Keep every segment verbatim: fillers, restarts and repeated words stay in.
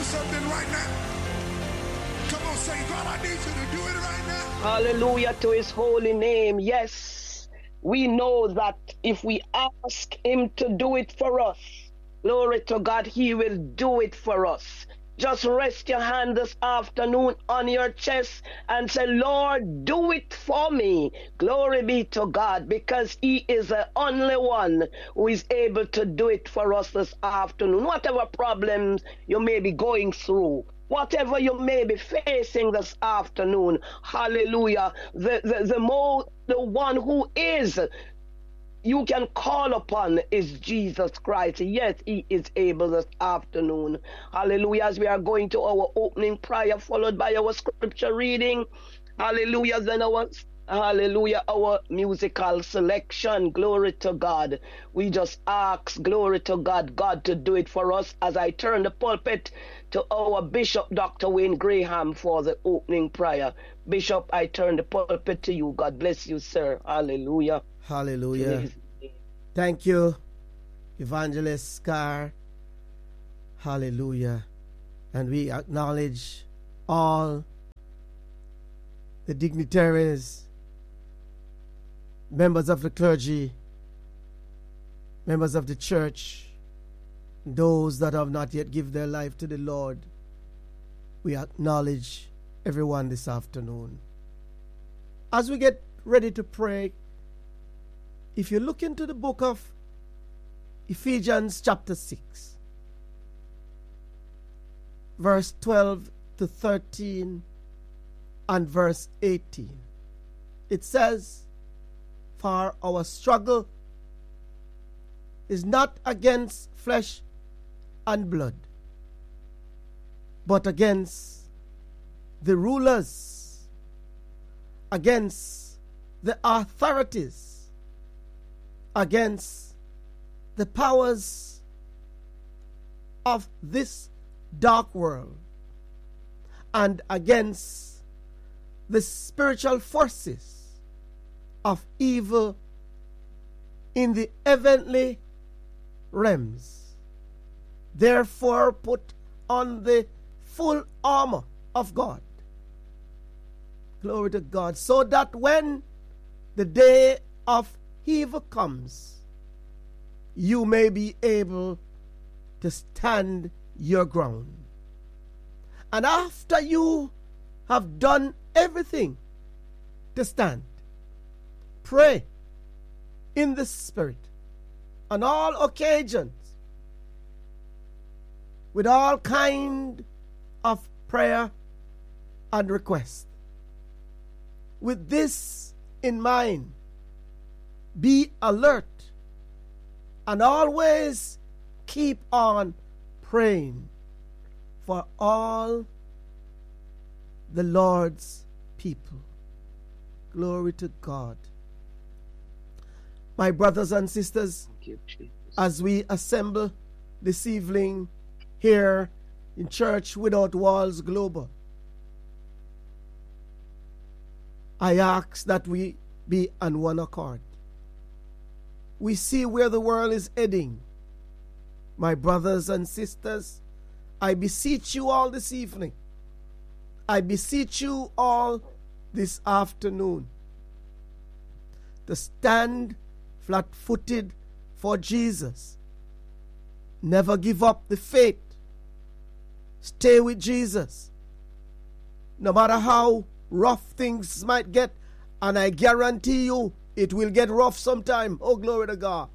something right now? Come on, say, God, I need you to do it right now. Hallelujah to his holy name. Yes, we know that if we ask him to do it for us, glory to God, he will do it for us. Just rest your hand this afternoon on your chest and say, Lord, do it for me. Glory be to God, because he is the only one who is able to do it for us this afternoon. Whatever problems you may be going through, whatever you may be facing this afternoon, hallelujah, the, the, the, more, the one who is you can call upon is Jesus Christ. Yes, he is able this afternoon. Hallelujah. As we are going to our opening prayer, followed by our scripture reading. Hallelujah. Then our hallelujah, our musical selection. Glory to God. We just ask, glory to God, God to do it for us as I turn the pulpit to our Bishop, Doctor Wayne Graham, for the opening prayer. Bishop, I turn the pulpit to you. God bless you, sir. Hallelujah. Hallelujah. Thank you, Evangelist Scar. Hallelujah. And we acknowledge all the dignitaries, members of the clergy, members of the church, those that have not yet given their life to the Lord. We acknowledge everyone this afternoon. As we get ready to pray, if you look into the book of Ephesians chapter six, verse twelve to thirteen and verse eighteen, it says, for our struggle is not against flesh and blood, but against the rulers, against the authorities, against the powers of this dark world, and against the spiritual forces of evil in the heavenly realms. Therefore put on the full armor of God. Glory to God. So that when the day of evil comes, you may be able to stand your ground. And after you have done everything to stand, pray in the Spirit on all occasions with all kind of prayer and request. With this in mind, be alert and always keep on praying for all the Lord's people. Glory to God. My brothers and sisters, You, as we assemble this evening here in Church Without Walls Global, I ask that we be on one accord. We see where the world is heading. My brothers and sisters, I beseech you all this evening. I beseech you all this afternoon to stand flat-footed for Jesus. Never give up the faith. Stay with Jesus. No matter how rough things might get, and I guarantee you it will get rough sometime. Oh, glory to God.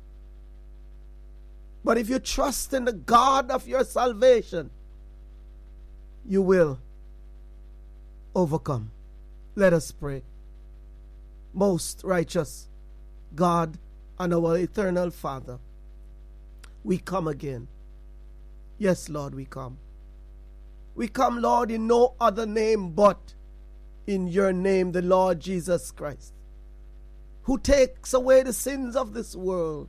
But if you trust in the God of your salvation, you will overcome. Let us pray. Most righteous God and our eternal Father, we come again. Yes, Lord, we come. We come, Lord, in no other name but in your name, the Lord Jesus Christ, who takes away the sins of this world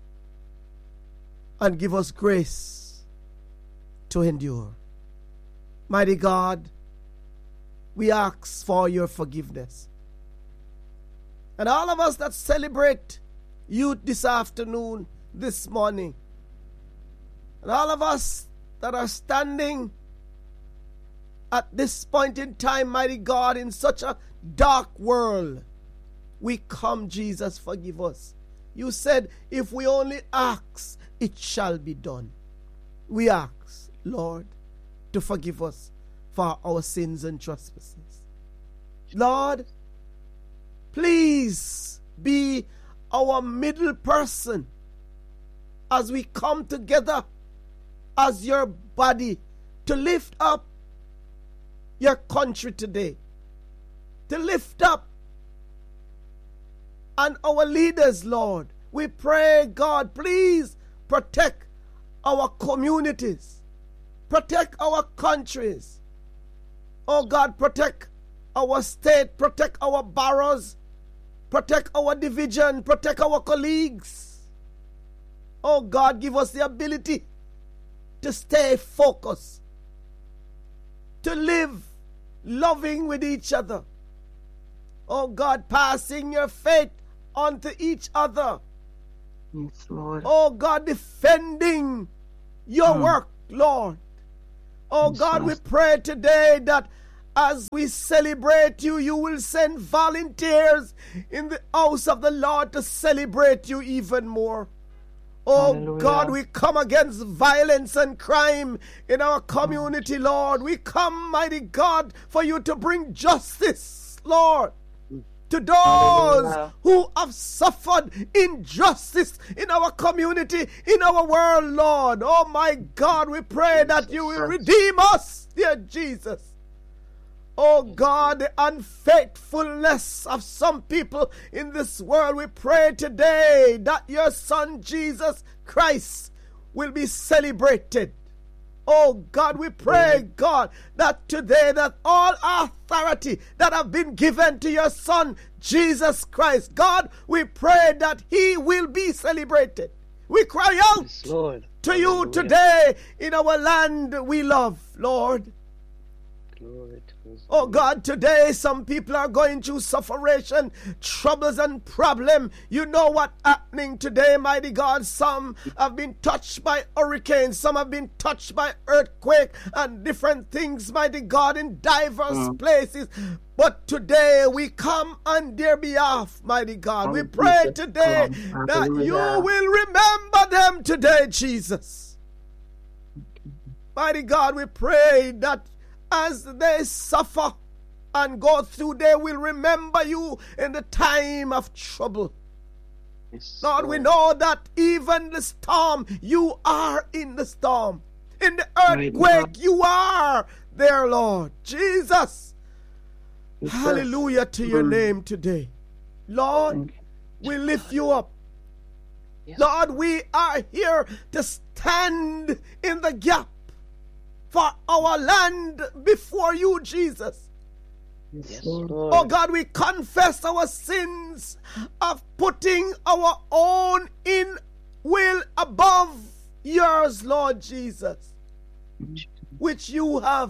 and give us grace to endure. Mighty God, we ask for your forgiveness. And all of us that celebrate you this afternoon, this morning, and all of us that are standing at this point in time, mighty God, in such a dark world. We come, Jesus, forgive us. You said, if we only ask, it shall be done. We ask, Lord, to forgive us for our sins and trespasses. Lord, please be our middle person as we come together as your body to lift up your country today, to lift up and our leaders, Lord. We pray, God, please protect our communities, protect our countries. Oh God, protect our state, protect our boroughs, protect our division, protect our colleagues. Oh God, give us the ability to stay focused, to live loving with each other. Oh God, passing your faith on to each other. Yes, Lord. Oh God, defending your mm. work, Lord. Oh yes, God, we pray today that as we celebrate you, you will send volunteers in the house of the Lord to celebrate you even more. Oh Hallelujah. God, we come against violence and crime in our community, Lord. We come, mighty God, for you to bring justice, Lord, to those Hallelujah. Who have suffered injustice in our community, in our world, Lord. Oh my God, we pray Jesus that you will redeem us, dear Jesus. Oh God, the unfaithfulness of some people in this world, we pray today that your Son Jesus Christ will be celebrated. Oh God, we pray, God, that today that all authority that have been given to your Son Jesus Christ, God, we pray that he will be celebrated. We cry out yes, Lord. To Hallelujah. You today in our land we love, Lord. Glory to Oh God, today some people are going through sufferation, troubles and problem. You know what's happening today, mighty God. Some have been touched by hurricanes. Some have been touched by earthquake and different things, mighty God, in diverse mm. places. But today we come on their behalf, mighty God. We pray today that you will remember them today, Jesus. Mighty God, we pray that as they suffer and go through, they will remember you in the time of trouble. Yes, Lord, Lord, we know that even the storm, you are in the storm. In the earthquake, you are there, Lord. Jesus. Yes, hallelujah to your name today. Lord, we lift you up. Yes. Lord, we are here to stand in the gap for our land before you, Jesus. Yes, Lord. Oh God, we confess our sins of putting our own in will above yours, Lord Jesus, which you have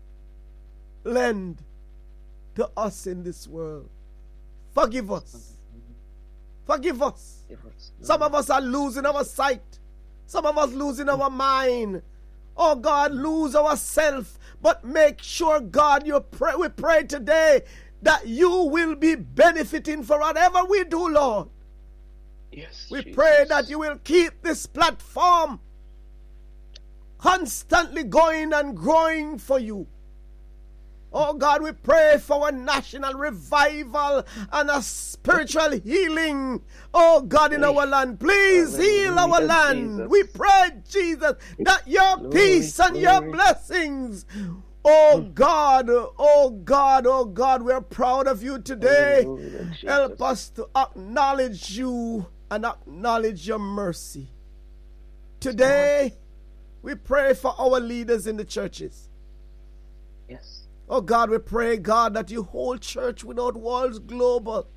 lent to us in this world. Forgive us. Forgive us. Some of us are losing our sight. Some of us losing our mind. Oh God, lose ourselves, but make sure, God, you pray, we pray today that you will be benefiting for whatever we do, Lord. Yes, we Jesus. Pray that you will keep this platform constantly going and growing for you. Oh God, we pray for a national revival and a spiritual healing. Oh God, in our land, please heal our land. We pray, Jesus, that your peace and your blessings. Oh God, oh God, oh God, we're proud of you today. Help us to acknowledge you and acknowledge your mercy. Today, we pray for our leaders in the churches. Yes. Oh God, we pray, God, that you hold Church Without Walls Global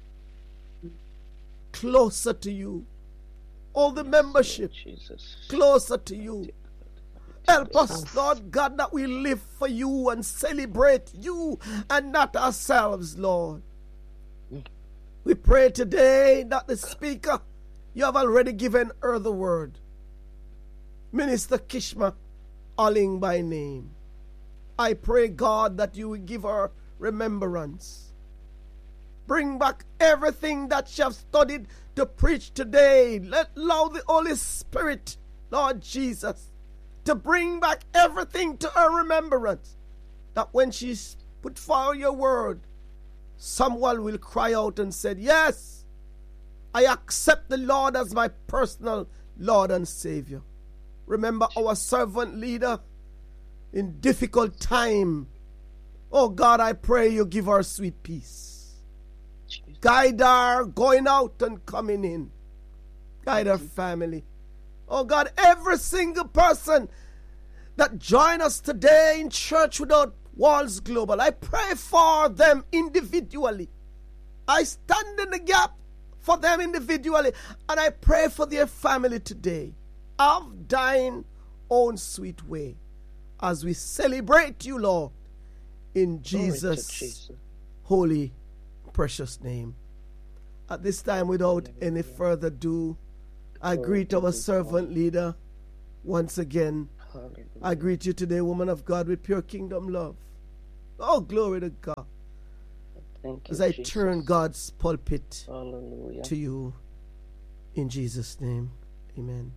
closer to you. All the membership Jesus. Closer to you. Help us, Lord God, that we live for you and celebrate you and not ourselves, Lord. We pray today that the speaker, you have already given her the word. Minister Kishma, Alling by name. I pray, God, that you will give her remembrance. Bring back everything that she has studied to preach today. Let allow the Holy Spirit, Lord Jesus, to bring back everything to her remembrance. That when she put forward your word, someone will cry out and say, yes, I accept the Lord as my personal Lord and Savior. Remember our servant leader in difficult time. Oh God, I pray you give her sweet peace. Jesus. Guide her going out and coming in. Guide her family. Oh God, every single person that join us today in Church Without Walls Global, I pray for them individually. I stand in the gap for them individually, and I pray for their family today. Of thine own sweet way, as we celebrate you, Lord, in Jesus', Jesus. holy, precious name. At this time, without any further ado, I greet our servant leader once again. I greet you today, woman of God, with pure kingdom love. Oh, glory to God. Thank you, as I Jesus. turn God's pulpit Hallelujah. to you, in Jesus' name, amen.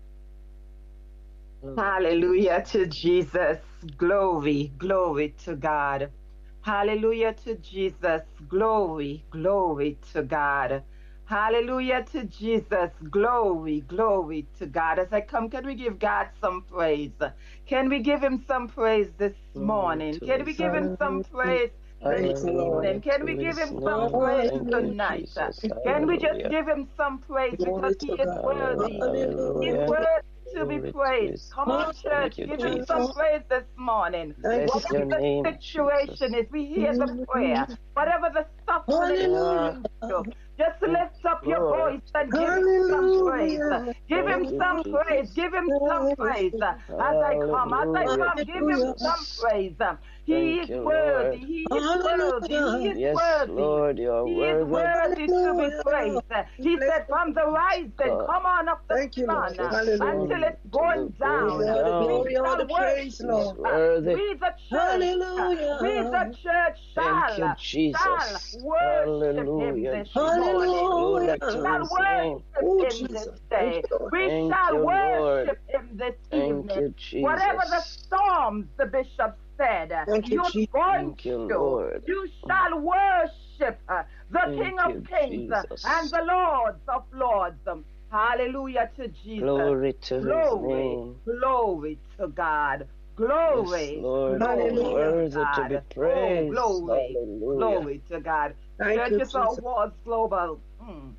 Hallelujah to Jesus. Glory, glory to God. Hallelujah to Jesus. Glory, glory to God. Hallelujah to Jesus. Glory, glory to God. As I come, can we give God some praise? Can we give him some praise this morning? Can we give him some praise this evening? Can we give him some praise tonight? Can we just give him some praise because he is worthy? He is worthy to be praised. Come on, church, give him some praise this morning. Whatever the situation is, we hear the prayer. Whatever the suffering is, just lift up your voice and give him some praise. Give him some praise. Give him some praise. As I come, as I come, give him some praise. He is worthy. He is worthy. He is worthy. Lord, you are he worthy. is worthy to be praised. He said, from the rising, come on up the sun until it's going down. We shall worship. We the church. We the church shall, shall worship him this morning. We shall worship him this day. We shall worship him this evening. Whatever the storms the bishop said, you're going to, you shall worship uh, the Thank King of you, Kings uh, Jesus. and the Lords of Lords. Um, hallelujah to Jesus. Glory to glory, his name. Glory to God. Glory. Yes, Lord, glory worthy to, to be praised. Oh, glory. Hallelujah. Glory to God. Churches of Walls Global. Mm.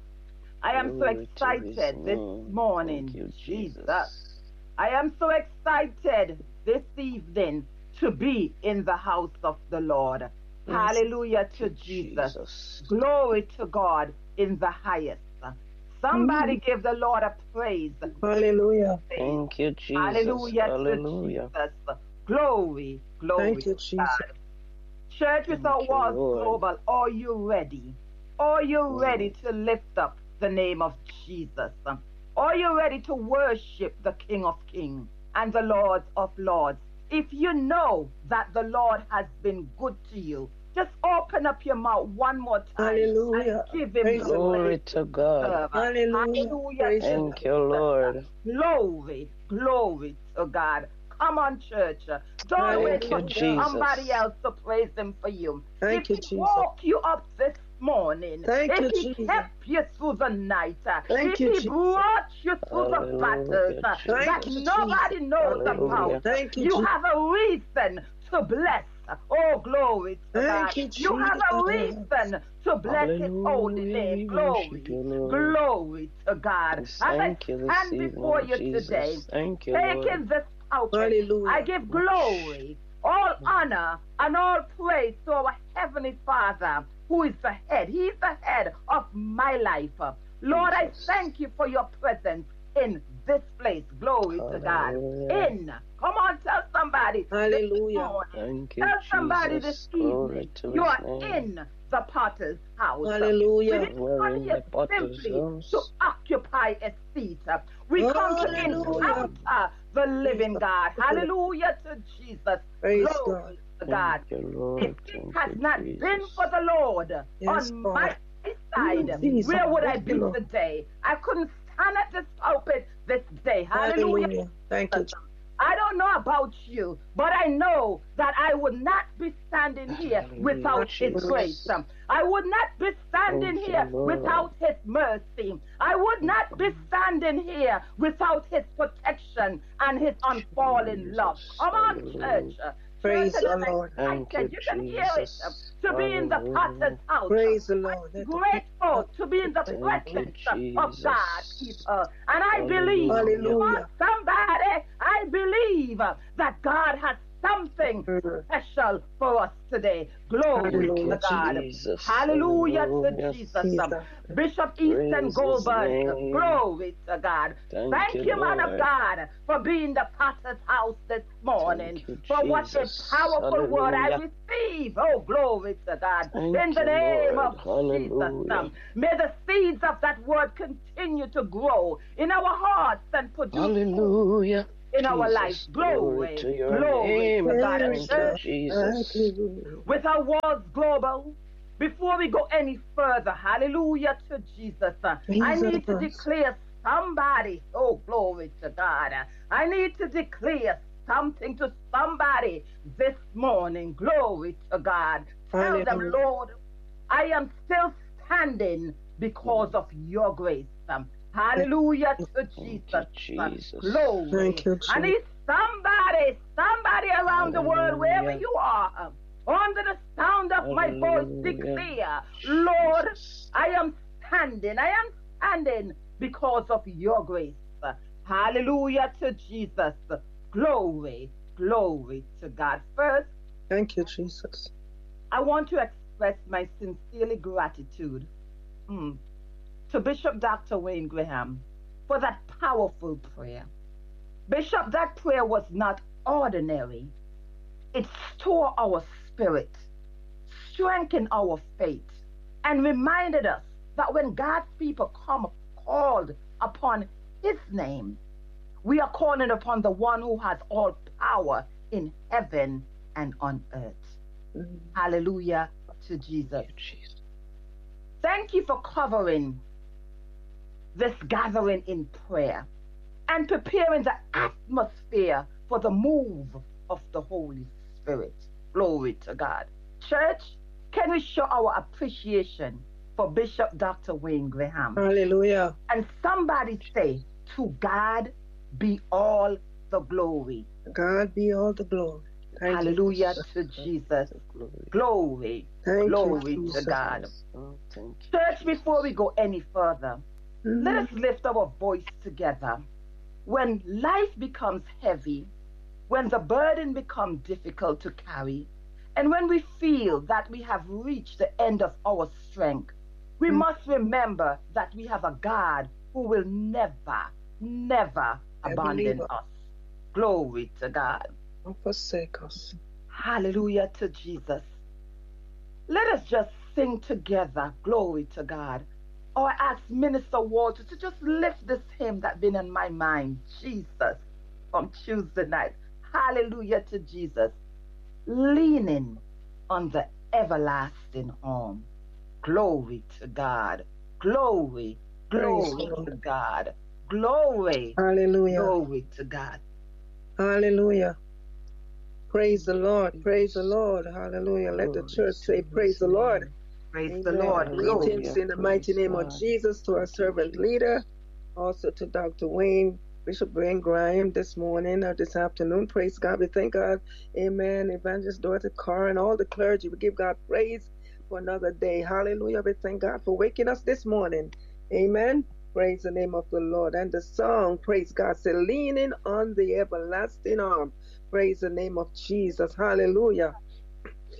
I am Glory so to excited his this name. morning. Thank you, Jesus. Jesus. I am so excited this evening to be in the house of the Lord. Yes. Hallelujah to Jesus. Jesus. Glory to God in the highest. Somebody mm-hmm. give the Lord a praise. Hallelujah. Thank you, Jesus. Hallelujah, Hallelujah. to Jesus. Glory, glory Thank you, to Jesus. God. Church Without Walls Global, are you ready? Are you mm. ready to lift up the name of Jesus? Are you ready to worship the King of Kings and the Lord of Lords? If you know that the Lord has been good to you, just open up your mouth one more time. Hallelujah. And give him Praise glory to God. Hallelujah. Hallelujah. Thank you, Lord. Glory, glory to God. Come on, church. Don't Thank wait you, for Jesus. somebody else to praise him for you. Thank if you, he Jesus. woke you up this morning, Thank if you, he Jesus. kept you through the night, Thank if you, he Jesus. brought you through Hallelujah, the battles uh, that you, nobody Jesus. knows Hallelujah. about, Thank you, you Jesus. have a reason to bless. Oh, glory to Thank God. you, You have a reason to bless his holy name. We Glory, worship you, Lord. glory to God. Yes, As I thank you this stand evening, before you Jesus. today, Thank you, taking Lord. this pulpit, Hallelujah. I give glory, all honor, and all praise to our Heavenly Father, who is the head. He's the head of my life. Lord, I thank you for your presence in this place. Glory to God. Hallelujah. In. Come on, tell somebody. Hallelujah. Thank you, Tell somebody Jesus. this Glory evening, to you his are name. in the potter's house. Hallelujah. We didn't We're come in here the potter's simply house. to occupy a seat. We come to Hallelujah. encounter the living God. Hallelujah to Jesus. Praise Glory God. to God. Thank you, Lord. If it Thank has you, not Jesus. been for the Lord Yes, on Lord. my side, Jesus. where would I Thank be you, Lord. today? I couldn't stand at this pulpit this day. Hallelujah. Hallelujah. Thank you. I don't know about you, but I know that I would not be standing here Hallelujah, without His Jesus. grace. I would not be standing Thank you, here Lord. without His mercy. I would not be standing here without His protection and His unfallen love. Jesus. Come on, Hallelujah. church. Praise Church, the and I'm Lord. Thank you, excited. You can hear it. Jesus. To be in the potter's Hallelujah. house. Praise the Lord. Let the Grateful to be in the Thank you, presence of Jesus. God, people. And I believe, Hallelujah. come on, Hallelujah. somebody, I believe that God has something special for us today. Glory Thank to Hallelujah. you, God. Jesus. Hallelujah to Hallelujah. Jesus. Jesus. Bishop Easton Praise His Goldberg, name. glory to God. Thank Thank you, you, man of Lord. God, for being the potter's house this morning. Thank you, For what a Jesus. powerful word I Hallelujah. receive. Oh, glory to God. Thank In the you, name Lord. of Jesus. Hallelujah. um, May the seeds of that word continue to grow in our hearts and produce fruit Hallelujah. in our life. Jesus, glory Glory, to your glory name. to God. And Praise Thank you, God. church, Jesus. Hallelujah. with our world global, before we go any further, hallelujah to Jesus, uh, I need to Jesus. declare somebody, oh, glory to God. uh, I need to declare something to somebody this morning. Glory to God. Tell them, Hallelujah. Lord, I am still standing because of your grace. Um, Hallelujah to Thank you, Jesus. Uh, Jesus. Glory. Thank you, I need somebody, somebody around the world, wherever Hallelujah. you are, um, under the sound of my voice, Hallelujah. declare, Lord, Jesus. I am standing, I am standing because of your grace. Hallelujah to Jesus. Glory, glory to God. First, Thank you, Jesus. I want to express my sincerely gratitude mm, to Bishop Doctor Wayne Graham for that powerful prayer. Bishop, that prayer was not ordinary. It stored our spirit, strengthened our faith, and reminded us that when God's people come called upon His name, we are calling upon the one who has all power in heaven and on earth. Mm. Hallelujah to Jesus. Thank you, Jesus. Thank you for covering this gathering in prayer and preparing the atmosphere for the move of the Holy Spirit. Glory to God. Church, can we show our appreciation for Bishop Doctor Wayne Graham? Hallelujah. And somebody say, to God be all the glory. God be all the glory. Thank Hallelujah you. to Jesus. Glory. Glory, Thank glory you, to Jesus. God. Oh, thank you, Church, Jesus. before we go any further, Mm. let us lift our voice together. When life becomes heavy, when the burden becomes difficult to carry, and when we feel that we have reached the end of our strength, we Mm. must remember that we have a God who will never, never I abandon believe it. us. Glory to God. Don't forsake us. Hallelujah to Jesus. Let us just sing together, glory to God. Or I ask Minister Walter to just lift this hymn that's been in my mind, Jesus, from Tuesday night. Hallelujah to Jesus. Leaning on the everlasting arm. Glory to God. Glory, glory Praise the to Lord. God. Glory, Hallelujah. glory to God. Hallelujah. Praise the Lord. Praise the Lord. Hallelujah. Let the Glory church to say, His praise the Lord. name. Praise the Amen. Lord. Hallelujah. Glory. Greetings in the mighty Praise name God. of Jesus to our Thank you, servant Jesus. leader, also to Doctor Wayne, Bishop Wayne Graham this morning or this afternoon. Praise God. We thank God. Amen. Evangelist Dorothy Carr and all the clergy. We give God praise for another day. Hallelujah. We thank God for waking us this morning. Amen. Praise the name of the Lord. And the song, praise God, say, leaning on the everlasting arm. Praise the name of Jesus. Hallelujah.